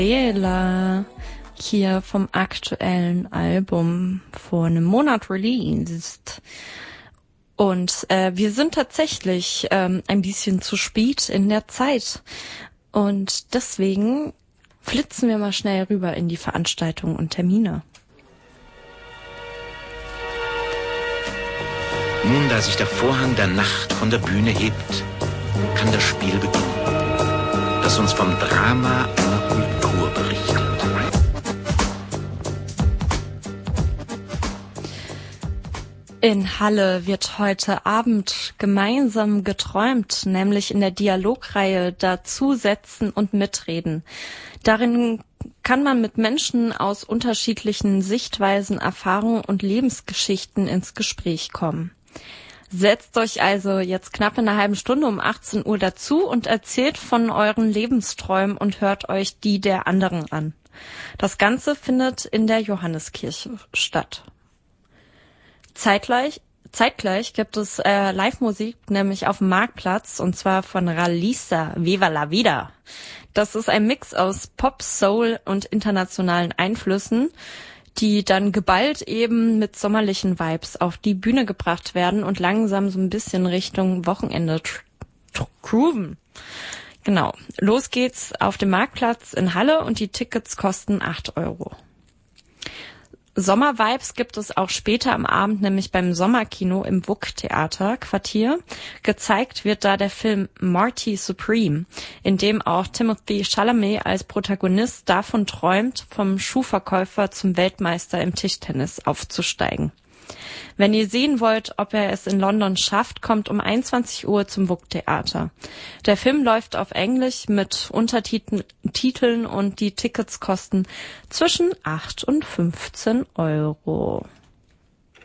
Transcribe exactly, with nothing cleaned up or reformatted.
Ela hier vom aktuellen Album vor einem Monat released. Und äh, wir sind tatsächlich ähm, ein bisschen zu spät in der Zeit. Und deswegen flitzen wir mal schnell rüber in die Veranstaltungen und Termine. Nun, da sich der Vorhang der Nacht von der Bühne hebt, kann das Spiel beginnen, das uns vom Drama einer Kultur berichtet. In Halle wird heute Abend gemeinsam geträumt, nämlich in der Dialogreihe Dazusetzen und Mitreden. Darin kann man mit Menschen aus unterschiedlichen Sichtweisen, Erfahrungen und Lebensgeschichten ins Gespräch kommen. Setzt euch also jetzt knapp in einer halben Stunde um achtzehn Uhr dazu und erzählt von euren Lebensträumen und hört euch die der anderen an. Das Ganze findet in der Johanneskirche statt. Zeitgleich, zeitgleich gibt es äh, Live-Musik, nämlich auf dem Marktplatz, und zwar von Ralisa, Viva la Vida. Das ist ein Mix aus Pop, Soul und internationalen Einflüssen, die dann geballt eben mit sommerlichen Vibes auf die Bühne gebracht werden und langsam so ein bisschen Richtung Wochenende tr- tr- grooven. Genau, los geht's auf dem Marktplatz in Halle und die Tickets kosten acht Euro. Sommervibes gibt es auch später am Abend, nämlich beim Sommerkino im W U K-Theater Quartier. Gezeigt wird da der Film Marty Supreme, in dem auch Timothée Chalamet als Protagonist davon träumt, vom Schuhverkäufer zum Weltmeister im Tischtennis aufzusteigen. Wenn ihr sehen wollt, ob er es in London schafft, kommt um einundzwanzig Uhr zum W U K-Theater. Der Film läuft auf Englisch mit Untertiteln und die Tickets kosten zwischen acht und fünfzehn Euro.